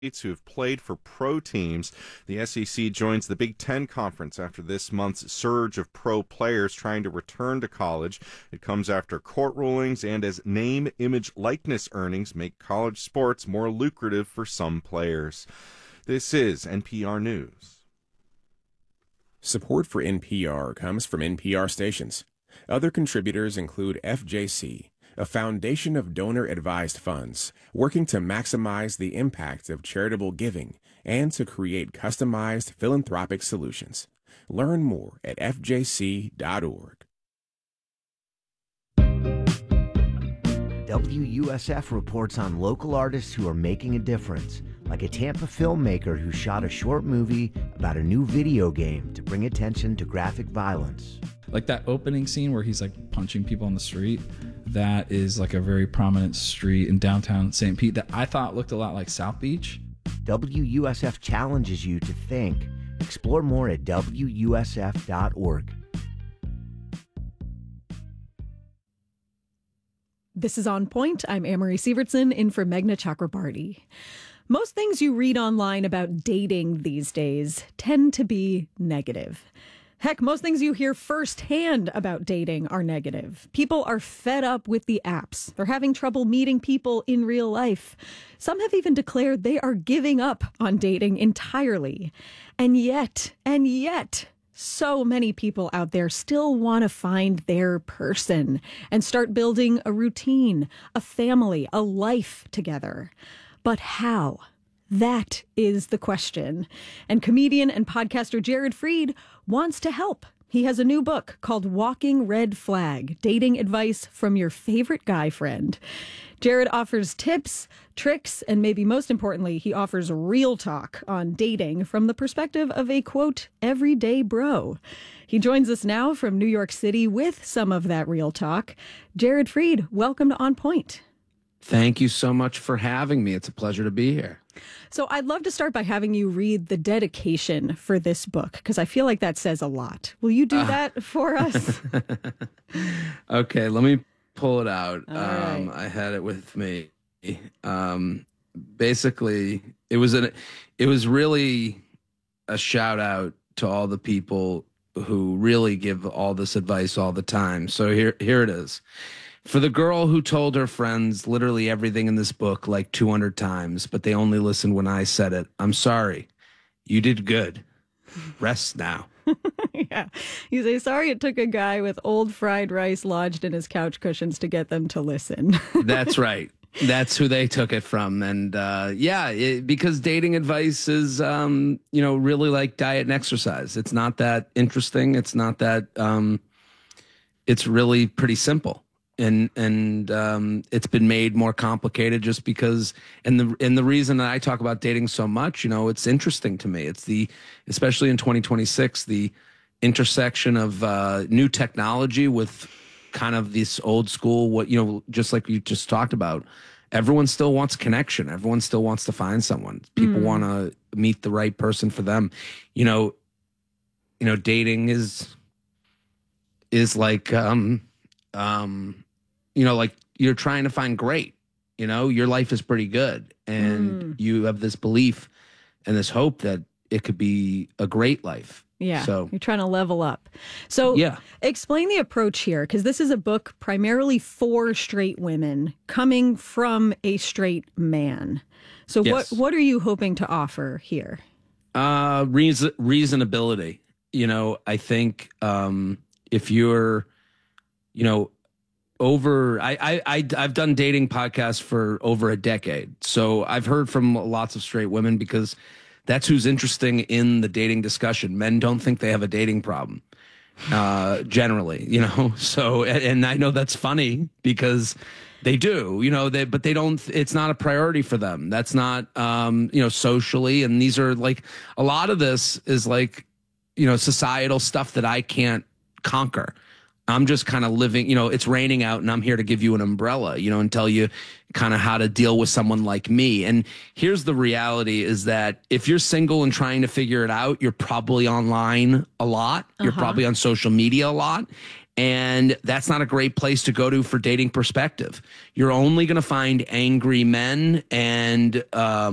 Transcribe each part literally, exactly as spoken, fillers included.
who have played for pro teams. The S E C joins the Big Ten Conference after this month's surge of pro players trying to return to college. It comes after court rulings and as name, image, likeness earnings make college sports more lucrative for some players. This is N P R News. Support for N P R comes from N P R stations. Other contributors include F J C, a foundation of donor-advised funds working to maximize the impact of charitable giving and to create customized philanthropic solutions. Learn more at f j c dot org. W U S F reports on local artists who are making a difference, like a Tampa filmmaker who shot a short movie about a new video game to bring attention to graphic violence. Like that opening scene where he's like punching people on the street, that is like a very prominent street in downtown Saint Pete that I thought looked a lot like South Beach. W U S F challenges you to think. Explore more at w u s f dot org. This is On Point. I'm Amory Sievertson in for Meghna Chakrabarty. Most things you read online about dating these days tend to be negative. Heck, most things you hear firsthand about dating are negative. People are fed up with the apps. They're having trouble meeting people in real life. Some have even declared they are giving up on dating entirely. And yet, and yet, so many people out there still want to find their person and start building a routine, a family, a life together. But how? That is the question. And comedian and podcaster Jared Freid wants to help. He has a new book called Walking Red Flag, Dating Advice from Your Favorite Guy Friend. Jared offers tips, tricks, and maybe most importantly, he offers real talk on dating from the perspective of a, quote, everyday bro. He joins us now from New York City with some of that real talk. Jared Freid, welcome to On Point. Thank you so much for having me. It's a pleasure to be here. So I'd love to start by having you read the dedication for this book, because I feel like that says a lot. Will you do uh, that for us? Okay, let me pull it out. All um, right. I had it with me. Um, basically, it was an, it was really a shout out to all the people who really give all this advice all the time. So here, here it is. For the girl who told her friends literally everything in this book like two hundred times, but they only listened when I said it, I'm sorry. You did good. Rest now. Yeah. You say, sorry it took a guy with old fried rice lodged in his couch cushions to get them to listen. That's right. That's who they took it from. And uh, yeah, it, because dating advice is, um, you know, really like diet and exercise. It's not that interesting. It's not that, um, it's really pretty simple. And and um, it's been made more complicated just because, and the and the reason that I talk about dating so much, you know, it's interesting to me. It's the, especially in twenty twenty-six, the intersection of uh, new technology with kind of this old school, what, you know, just like you just talked about. Everyone still wants connection. Everyone still wants to find someone. People mm. want to meet the right person for them. You know, you know, dating is is like. Um, um, you know, like you're trying to find great, you know, your life is pretty good and mm. you have this belief and this hope that it could be a great life. Yeah. So you're trying to level up. So yeah. Explain the approach here, because this is a book primarily for straight women coming from a straight man. So yes. what, what are you hoping to offer here? Uh, reason, reasonability. You know, I think, um, if you're, you know, over, I, I, I, I've done dating podcasts for over a decade. So I've heard from lots of straight women because that's who's interesting in the dating discussion. Men don't think they have a dating problem, uh, generally, you know? So, and, and I know that's funny because they do, you know, they, but they don't, it's not a priority for them. That's not, um, you know, socially. And these are like, a lot of this is like, you know, societal stuff that I can't conquer. I'm just kind of living, you know, it's raining out and I'm here to give you an umbrella, you know, and tell you kind of how to deal with someone like me. And here's the reality is that if you're single and trying to figure it out, you're probably online a lot. Uh-huh. You're probably on social media a lot. And that's not a great place to go to for dating perspective. You're only going to find angry men and, um,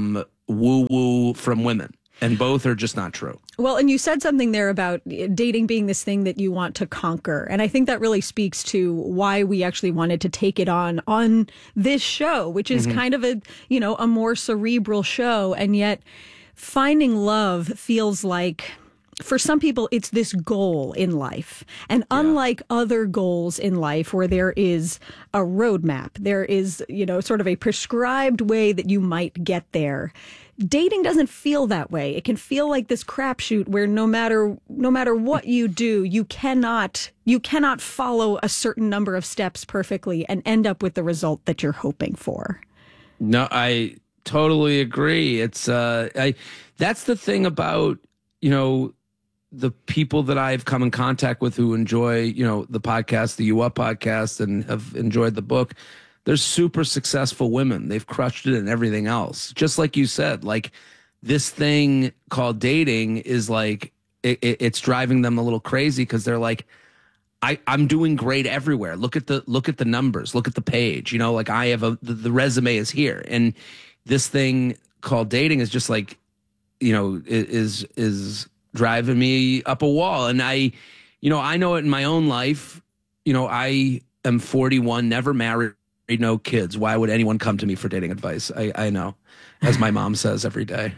woo woo from women. And both are just not true. Well, and you said something there about dating being this thing that you want to conquer. And I think that really speaks to why we actually wanted to take it on on this show, which is mm-hmm. kind of a, you know, a more cerebral show. And yet finding love feels like, for some people, it's this goal in life. And yeah. unlike other goals in life where there is a roadmap, there is, you know, sort of a prescribed way that you might get there. Dating doesn't feel that way. It can feel like this crapshoot where no matter no matter what you do, you cannot you cannot follow a certain number of steps perfectly and end up with the result that you're hoping for. No, I totally agree. It's uh, I that's the thing about, you know, the people that I've come in contact with who enjoy, you know, the podcast, the U Up podcast, and have enjoyed the book. They're super successful women. They've crushed it in everything else. Just like you said, like this thing called dating is like, it, it, it's driving them a little crazy because they're like, I, I'm doing great everywhere. Look at the, look at the numbers, look at the page, you know, like I have a, the, the resume is here. And this thing called dating is just like, you know, is, is driving me up a wall. And I, you know, I know it in my own life. You know, I am forty-one, never married, no kids. Why would anyone come to me for dating advice? I, I know, as my mom says every day.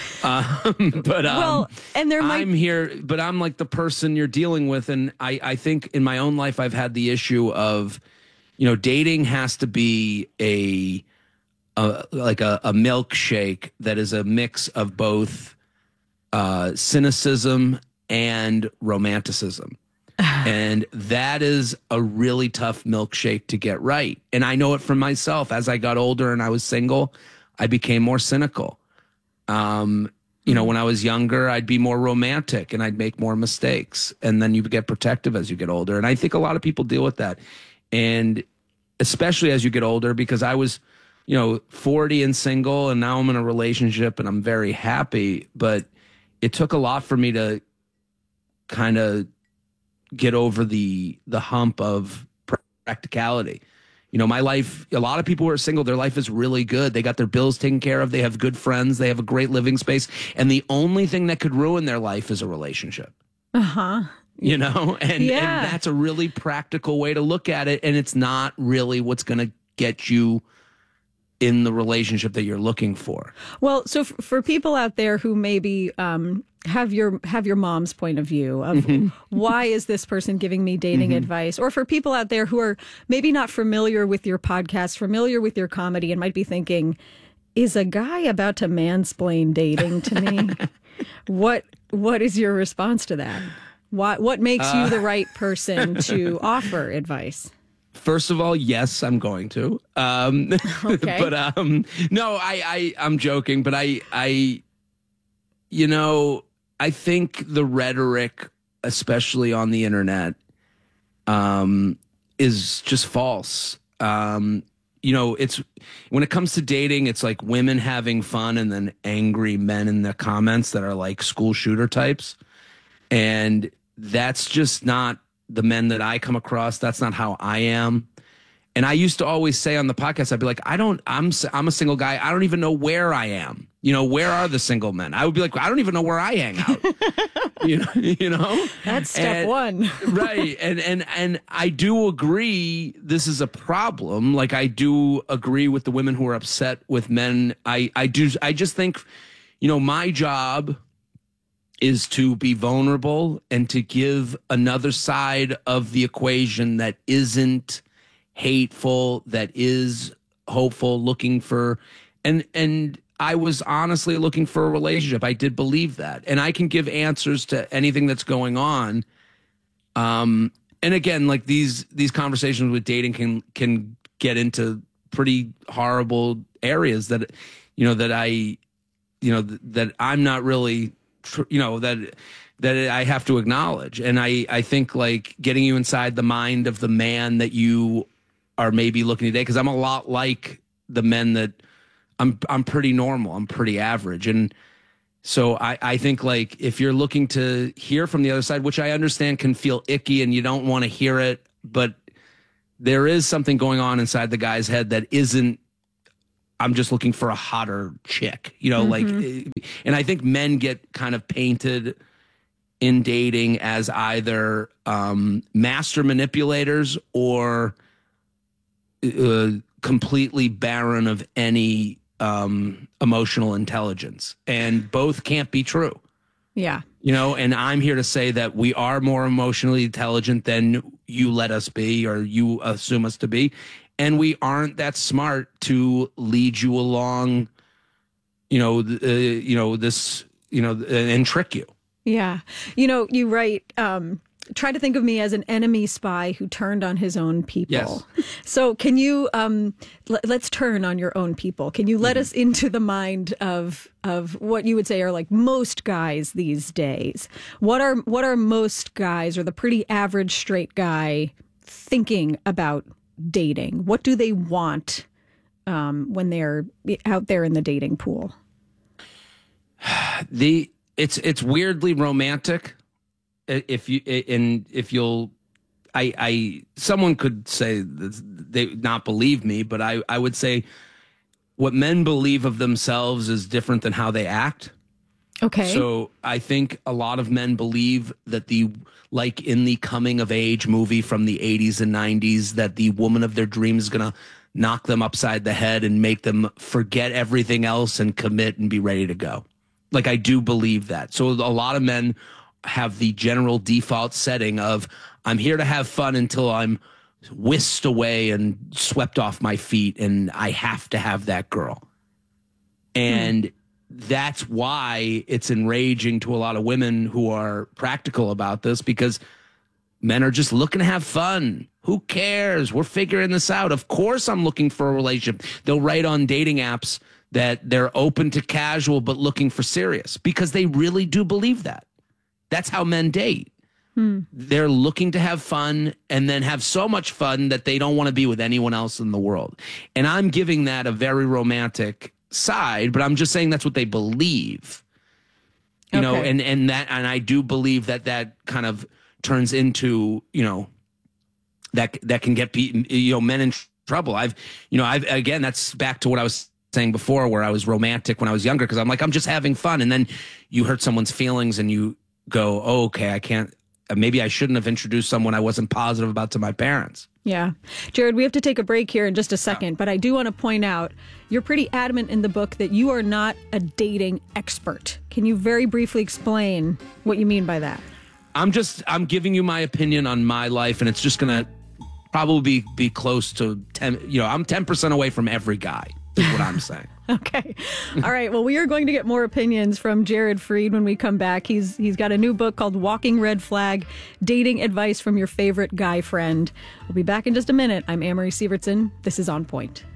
Um, but um, well, and there might- I'm here, but I'm like the person you're dealing with. And I, I think in my own life, I've had the issue of, you know, dating has to be a, a like a, a milkshake that is a mix of both uh, cynicism and romanticism. And that is a really tough milkshake to get right. And I know it from myself. As I got older and I was single, I became more cynical. Um, you know, when I was younger, I'd be more romantic and I'd make more mistakes. And then you get protective as you get older. And I think a lot of people deal with that. And especially as you get older, because I was, you know, forty and single, and now I'm in a relationship and I'm very happy. But it took a lot for me to kind of get over the the hump of practicality. You know, my life, a lot of people who are single, their life is really good. They got their bills taken care of. They have good friends. They have a great living space. And the only thing that could ruin their life is a relationship. Uh-huh. You know, and, yeah. and that's a really practical way to look at it. And it's not really what's going to get you in the relationship that you're looking for. Well, so f- for people out there who maybe um, have your have your mom's point of view of mm-hmm. why is this person giving me dating mm-hmm. advice, or for people out there who are maybe not familiar with your podcast, familiar with your comedy, and might be thinking, is a guy about to mansplain dating to me? what what is your response to that? What what makes uh, you the right person to offer advice? First of all, yes, I'm going to. Um, okay. But um, no, I, I, I'm joking. But I, I, you know, I think the rhetoric, especially on the internet, um, is just false. Um, you know, it's when it comes to dating, it's like women having fun and then angry men in the comments that are like school shooter types, and that's just not the men that I come across. That's not how I am. And I used to always say on the podcast, I'd be like, I don't, I'm, I'm a single guy. I don't even know where I am. You know, where are the single men? I would be like, I don't even know where I hang out. you know, you know, that's step and, one. Right. And, and, and I do agree this is a problem. Like I do agree with the women who are upset with men. I, I do. I just think, you know, my job is to be vulnerable and to give another side of the equation that isn't hateful, that is hopeful, looking for, and, and I was honestly looking for a relationship. I did believe that. And I can give answers to anything that's going on. Um, and again, like these, these conversations with dating can, can get into pretty horrible areas that, you know, that I, you know, that I'm not really, you know, that that I have to acknowledge. And I, I think like getting you inside the mind of the man that you are maybe looking to date, because I'm a lot like the men that I'm I'm pretty normal. I'm pretty average. And so I, I think like if you're looking to hear from the other side, which I understand can feel icky and you don't want to hear it, but there is something going on inside the guy's head that isn't I'm just looking for a hotter chick, you know, mm-hmm. like, and I think men get kind of painted in dating as either um, master manipulators or uh, completely barren of any um, emotional intelligence. And both can't be true. Yeah. You know, and I'm here to say that we are more emotionally intelligent than you let us be or you assume us to be. And we aren't that smart to lead you along, you know, uh, you know, this, you know, and trick you. Yeah. You know, you write, um, try to think of me as an enemy spy who turned on his own people. Yes. So can you, um, l- let's turn on your own people. Can you let mm-hmm. us into the mind of, of what you would say are like most guys these days? What are, what are most guys or the pretty average straight guy thinking about dating? What do they want, um, when they're out there in the dating pool? The, It's it's weirdly romantic. If you and if you'll, I I someone could say they not believe me, but I I would say what men believe of themselves is different than how they act. Okay. So I think a lot of men believe that the like in the coming of age movie from the eighties and nineties that the woman of their dreams is gonna knock them upside the head and make them forget everything else and commit and be ready to go. Like, I do believe that. So a lot of men have the general default setting of, I'm here to have fun until I'm whisked away and swept off my feet, and I have to have that girl. And hmm. that's why it's enraging to a lot of women who are practical about this, because men are just looking to have fun. Who cares? We're figuring this out. Of course I'm looking for a relationship. They'll write on dating apps that they're open to casual but looking for serious, because they really do believe that. That's how men date. Hmm. They're looking to have fun and then have so much fun that they don't want to be with anyone else in the world. And I'm giving that a very romantic side, but I'm just saying that's what they believe. You okay. know, and, and that, and I do believe that that kind of turns into, you know, that, that can get, you know, men in trouble. I've, you know, I've, again, that's back to what I was saying before, where I was romantic when I was younger, because I'm like, I'm just having fun. And then you hurt someone's feelings and you go, oh, okay, I can't, maybe I shouldn't have introduced someone I wasn't positive about to my parents. Yeah. Jared, we have to take a break here in just a second, but I do want to point out, you're pretty adamant in the book that you are not a dating expert. Can you very briefly explain what you mean by that? I'm just, I'm giving you my opinion on my life, and it's just going to probably be, be close to ten, you know, I'm ten percent away from every guy. Is what I'm saying. Okay. All right. Well, we are going to get more opinions from Jared Freid when we come back. He's he's got a new book called Walking Red Flag, Dating Advice from Your Favorite Guy Friend. We'll be back in just a minute. I'm Amory Sievertson. This is On Point.